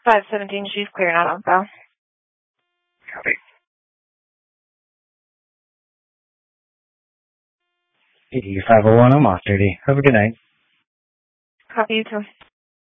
517, she's clear, not on file. Copy. 501, I'm off duty. Have a good night. Copy, you too.